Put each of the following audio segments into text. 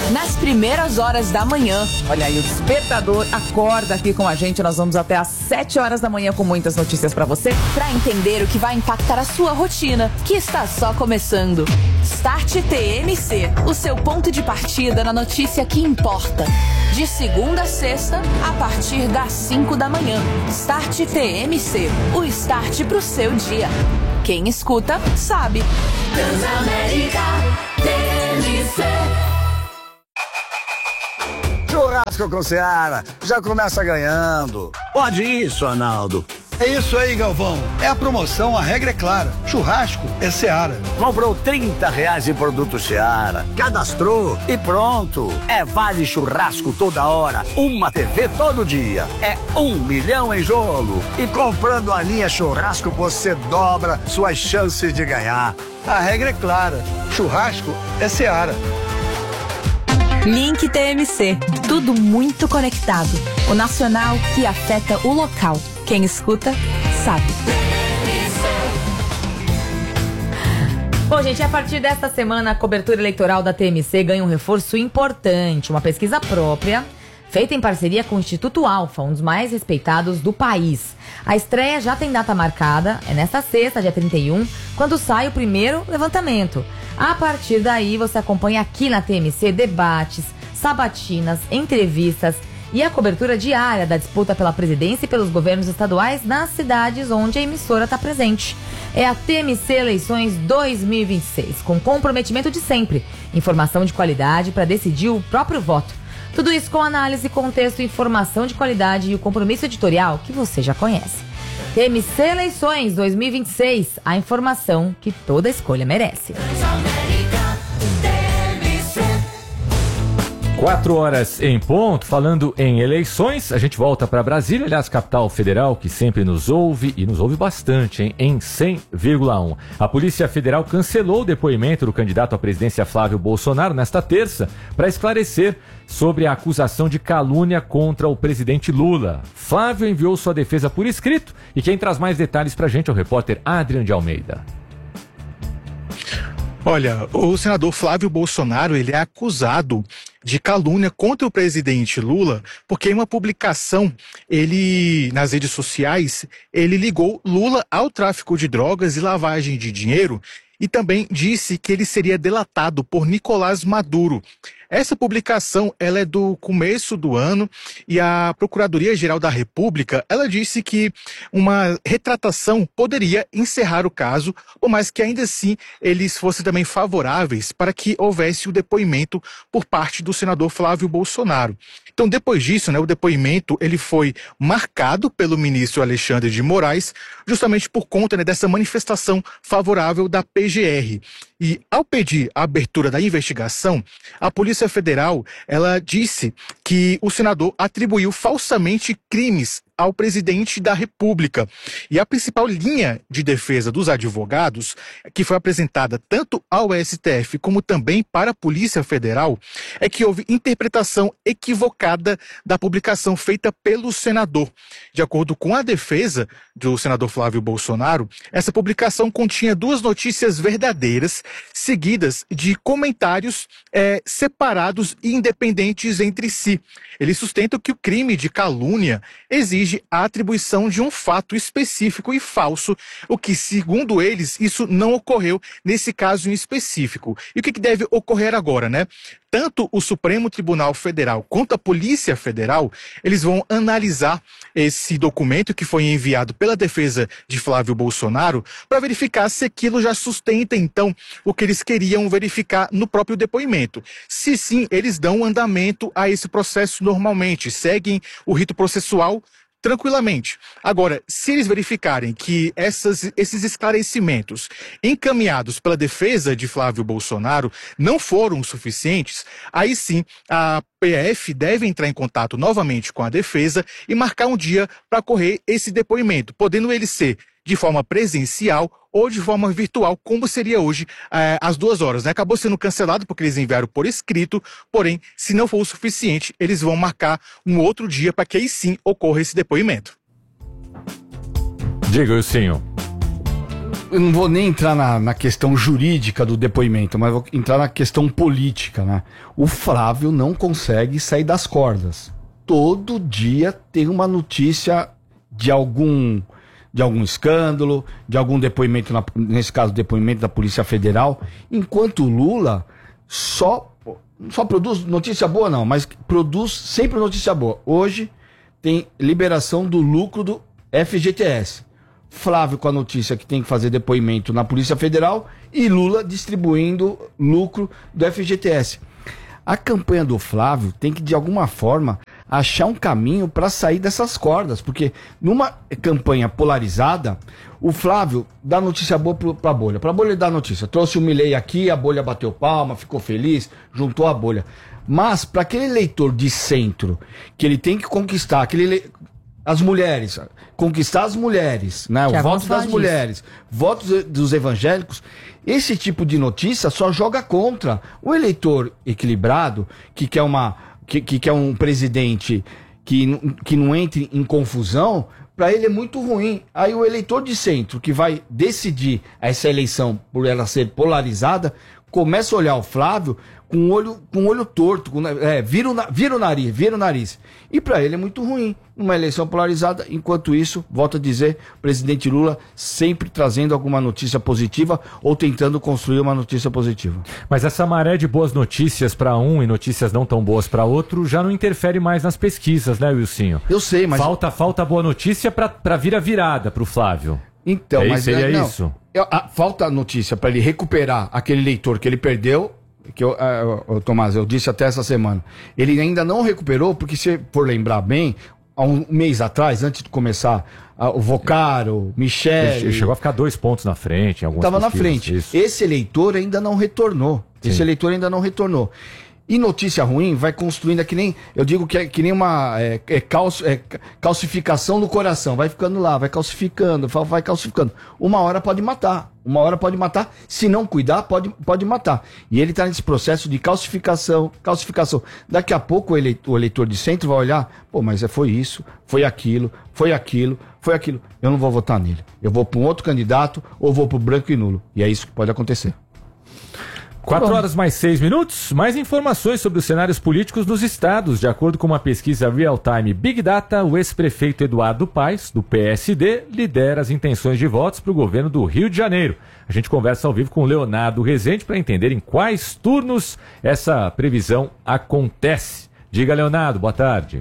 nas primeiras horas da manhã. Olha aí, o Despertador acorda aqui com a gente. Nós vamos até às 7 horas da manhã com muitas notícias pra você. Pra entender o que vai impactar a sua rotina, que está só começando. Start TMC, o seu ponto de partida na notícia que importa. De segunda a sexta, a partir das 5 da manhã. Start TMC, o start pro seu dia. Quem escuta, sabe. Transamérica TMC. Churrasco com Seara, já começa ganhando. Pode isso, Arnaldo. É isso aí, Galvão. É a promoção, a regra é clara. Churrasco é Seara. Comprou R$30 em produto Seara, cadastrou e pronto. É vale churrasco toda hora, uma TV todo dia. É 1 milhão em jogo. E comprando a linha churrasco, você dobra suas chances de ganhar. A regra é clara. Churrasco é Seara. Link TMC, tudo muito conectado. O nacional que afeta o local. Quem escuta, sabe. Bom, gente, a partir desta semana, a cobertura eleitoral da TMC ganha um reforço importante. Uma pesquisa própria, feita em parceria com o Instituto Alfa, um dos mais respeitados do país. A estreia já tem data marcada, é nesta sexta, dia 31, quando sai o primeiro levantamento. A partir daí, você acompanha aqui na TMC debates, sabatinas, entrevistas e a cobertura diária da disputa pela presidência e pelos governos estaduais nas cidades onde a emissora está presente. É a TMC Eleições 2026, com comprometimento de sempre, informação de qualidade para decidir o próprio voto. Tudo isso com análise, contexto, informação de qualidade e o compromisso editorial que você já conhece. TMC Eleições 2026, a informação que toda escolha merece. 4 horas em ponto, falando em eleições, a gente volta para Brasília, aliás, capital federal, que sempre nos ouve, e nos ouve bastante, hein, em 100,1. A Polícia Federal cancelou o depoimento do candidato à presidência Flávio Bolsonaro nesta terça para esclarecer sobre a acusação de calúnia contra o presidente Lula. Flávio enviou sua defesa por escrito e quem traz mais detalhes para a gente é o repórter Adrian de Almeida. Olha, o senador Flávio Bolsonaro, ele é acusado de calúnia contra o presidente Lula, porque em uma publicação, nas redes sociais, ele ligou Lula ao tráfico de drogas e lavagem de dinheiro e também disse que ele seria delatado por Nicolás Maduro. Essa publicação, ela é do começo do ano e a Procuradoria-Geral da República, ela disse que uma retratação poderia encerrar o caso, por mais que ainda assim eles fossem também favoráveis para que houvesse o depoimento por parte do senador Flávio Bolsonaro. Então, depois disso, o depoimento ele foi marcado pelo ministro Alexandre de Moraes, justamente por conta dessa manifestação favorável da PGR. E ao pedir a abertura da investigação, a Polícia Federal, ela disse que o senador atribuiu falsamente crimes ao presidente da República. E a principal linha de defesa dos advogados, que foi apresentada tanto ao STF como também para a Polícia Federal, é que houve interpretação equivocada da publicação feita pelo senador. De acordo com a defesa do senador Flávio Bolsonaro, essa publicação continha 2 notícias verdadeiras, seguidas de comentários separados e independentes entre si. Eles sustentam que o crime de calúnia exige a atribuição de um fato específico e falso, o que, segundo eles, isso não ocorreu nesse caso em específico. E o que deve ocorrer agora, Tanto o Supremo Tribunal Federal quanto a Polícia Federal, eles vão analisar esse documento que foi enviado pela defesa de Flávio Bolsonaro para verificar se aquilo já sustenta, então, o que eles queriam verificar no próprio depoimento. Se sim, eles dão andamento a esse processo normalmente, seguem o rito processual tranquilamente. Agora, se eles verificarem que esses esclarecimentos encaminhados pela defesa de Flávio Bolsonaro não foram suficientes, aí sim a PF deve entrar em contato novamente com a defesa e marcar um dia para correr esse depoimento, podendo ele ser de forma presencial ou de forma virtual, como seria hoje às 2 horas. Acabou sendo cancelado porque eles enviaram por escrito, porém, se não for o suficiente, eles vão marcar um outro dia para que aí sim ocorra esse depoimento. Diga, Ilcinho. eu não vou nem entrar na questão jurídica do depoimento, mas vou entrar na questão política, né? O Flávio não consegue sair das cordas. Todo dia tem uma notícia de algum escândalo, de algum depoimento, nesse caso, depoimento da Polícia Federal, enquanto o Lula só produz notícia boa, não, mas produz sempre notícia boa. Hoje tem liberação do lucro do FGTS. Flávio com a notícia que tem que fazer depoimento na Polícia Federal e Lula distribuindo lucro do FGTS. A campanha do Flávio tem que, de alguma forma, achar um caminho para sair dessas cordas, porque numa campanha polarizada, o Flávio dá notícia boa para a bolha ele dá notícia. Trouxe o Milei aqui, a bolha bateu palma, ficou feliz, juntou a bolha. Mas para aquele eleitor de centro, que ele tem que conquistar, as mulheres, conquistar as mulheres, né? O voto das mulheres, votos dos evangélicos, esse tipo de notícia só joga contra o eleitor equilibrado, que quer um presidente que não entre em confusão. Para ele é muito ruim. Aí o eleitor de centro, que vai decidir essa eleição por ela ser polarizada, começa a olhar o Flávio com o olho torto, vira o nariz. E para ele é muito ruim uma eleição polarizada. Enquanto isso, volto a dizer, o presidente Lula sempre trazendo alguma notícia positiva ou tentando construir uma notícia positiva. Mas essa maré de boas notícias para um e notícias não tão boas para outro já não interfere mais nas pesquisas, né, Wilsinho? Eu sei, mas... Falta boa notícia para vir a virada para o Flávio. Então, mas seria isso? Falta notícia para ele recuperar aquele eleitor que ele perdeu, Tomás, eu disse até essa semana. Ele ainda não recuperou, porque se for lembrar bem, há um mês atrás, antes de começar, o Vocaro, Michel... Ele chegou a ficar 2 pontos na frente em algumas pesquisas. Estava na frente. Isso. Esse eleitor ainda não retornou. E notícia ruim vai construindo, que nem, eu digo que é que nem uma calcificação do coração, vai ficando lá, vai calcificando. Uma hora pode matar, se não cuidar, pode matar. E ele está nesse processo de calcificação. Daqui a pouco o eleitor de centro vai olhar, mas foi isso, foi aquilo. Eu não vou votar nele. Eu vou para um outro candidato ou vou para o branco e nulo. E é isso que pode acontecer. 4 horas mais 6 minutos, mais informações sobre os cenários políticos dos estados. De acordo com uma pesquisa Real Time Big Data, o ex-prefeito Eduardo Paes, do PSD, lidera as intenções de votos para o governo do Rio de Janeiro. A gente conversa ao vivo com o Leonardo Rezende para entender em quais turnos essa previsão acontece. Diga, Leonardo, boa tarde.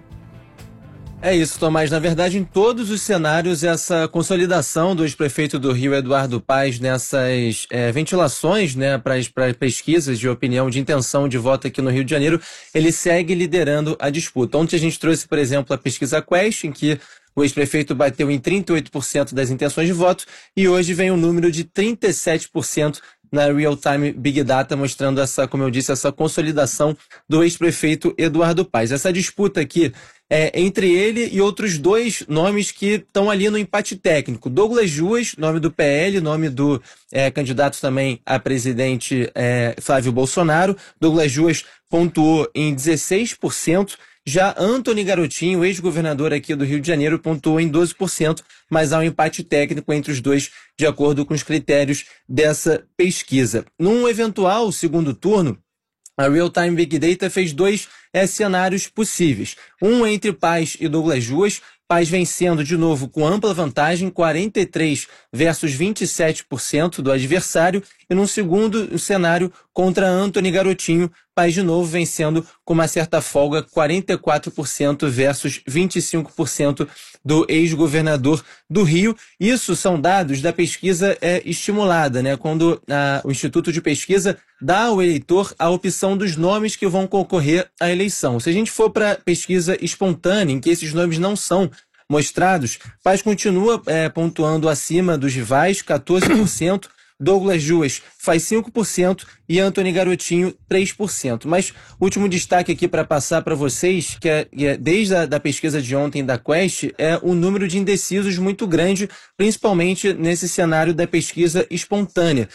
É isso, Tomás. Na verdade, em todos os cenários, essa consolidação do ex-prefeito do Rio, Eduardo Paes, nessas ventilações, né, para pesquisas de opinião, de intenção de voto aqui no Rio de Janeiro, ele segue liderando a disputa. Ontem a gente trouxe, por exemplo, a pesquisa Quest, em que o ex-prefeito bateu em 38% das intenções de voto, e hoje vem um número de 37% na Real Time Big Data, mostrando essa, como eu disse, essa consolidação do ex-prefeito Eduardo Paes. Essa disputa aqui é entre ele e outros 2 nomes que estão ali no empate técnico. Douglas Juas, nome do PL, nome do candidato também a presidente Flávio Bolsonaro. Douglas Juas pontuou em 16%. Já Antony Garotinho, ex-governador aqui do Rio de Janeiro, pontuou em 12%, mas há um empate técnico entre os dois, de acordo com os critérios dessa pesquisa. Num eventual segundo turno, a Real Time Big Data fez 2 cenários possíveis. Um entre Paes e Douglas Juas, Paes vencendo de novo com ampla vantagem, 43% versus 27% do adversário, e num segundo cenário contra Antony Garotinho, Paes de novo vencendo com uma certa folga, 44% versus 25% do ex-governador do Rio. Isso são dados da pesquisa estimulada, né? Quando o Instituto de Pesquisa dá ao eleitor a opção dos nomes que vão concorrer à eleição. Se a gente for para pesquisa espontânea, em que esses nomes não são mostrados, Paes continua pontuando acima dos rivais, 14%, Douglas Juas faz 5% e Antony Garotinho 3%. Mas último destaque aqui para passar para vocês, que é desde a pesquisa de ontem da Quest, é o número de indecisos muito grande, principalmente nesse cenário da pesquisa espontânea.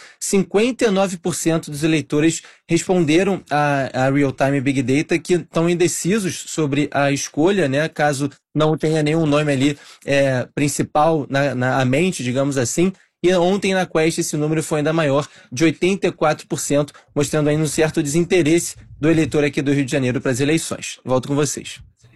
59% dos eleitores responderam a Real Time Big Data que estão indecisos sobre a escolha, né, caso não tenha nenhum nome ali principal na mente, digamos assim. E ontem na Quest esse número foi ainda maior, de 84%, mostrando aí um certo desinteresse do eleitor aqui do Rio de Janeiro para as eleições. Volto com vocês.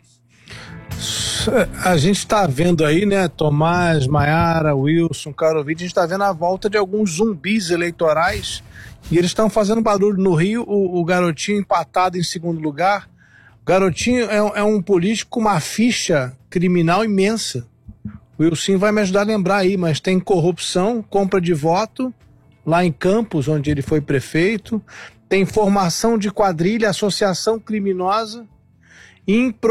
A gente está vendo aí, né, Tomás, Maiara, Wilson, Carovic, a gente está vendo a volta de alguns zumbis eleitorais e eles estão fazendo barulho no Rio. O Garotinho empatado em segundo lugar. O Garotinho é um político com uma ficha criminal imensa. O Wilson vai me ajudar a lembrar aí, mas tem corrupção, compra de voto, lá em Campos, onde ele foi prefeito, tem formação de quadrilha, associação criminosa e